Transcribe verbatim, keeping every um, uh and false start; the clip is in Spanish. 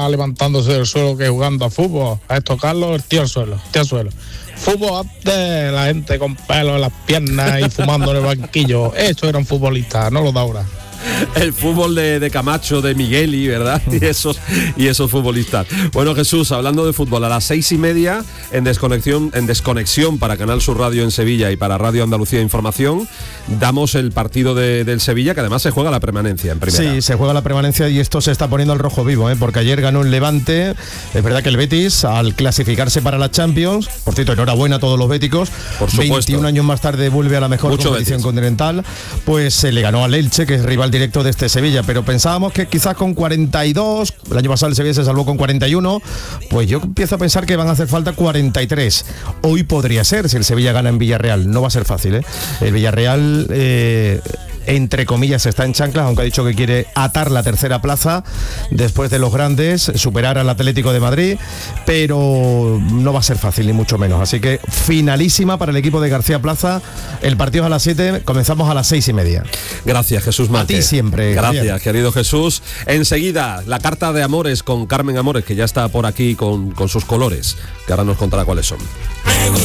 más levantándose del suelo que jugando a fútbol. A esto, Carlos, el tío al suelo, el tío al suelo. Fútbol antes, la gente con pelo en las piernas y fumando en el banquillo. Eso eran futbolistas, no los de ahora. El fútbol de, de Camacho, de Migueli, ¿verdad? Y esos, y esos futbolistas. Bueno, Jesús, hablando de fútbol, a las seis y media, en desconexión, en desconexión para Canal Sur Radio en Sevilla y para Radio Andalucía Información, damos el partido de, del Sevilla, que además se juega la permanencia en primera. Sí, se juega la permanencia y esto se está poniendo al rojo vivo, ¿eh? Porque ayer ganó el Levante. Es verdad que el Betis, al clasificarse para la Champions, por cierto, enhorabuena a todos los béticos, por supuesto, veintiún años más tarde vuelve a la mejor Mucho competición Betis. continental, pues se le ganó al Elche, que es rival directo de este Sevilla, pero pensábamos que quizás con cuarenta y dos, el año pasado el Sevilla se salvó con cuarenta y uno, pues yo empiezo a pensar que van a hacer falta cuarenta y tres. Hoy podría ser, si el Sevilla gana en Villarreal, no va a ser fácil, ¿eh? El Villarreal, eh, entre comillas, está en chanclas, aunque ha dicho que quiere atar la tercera plaza después de los grandes, superar al Atlético de Madrid, pero no va a ser fácil, ni mucho menos. Así que finalísima para el equipo de García Plaza. El partido es a las siete, comenzamos a las seis y media. Gracias, Jesús Mate. A ti siempre. Gracias, Javier. querido Jesús. Enseguida, la carta de Amores con Carmen Amores, que ya está por aquí con, con sus colores, que ahora nos contará cuáles son.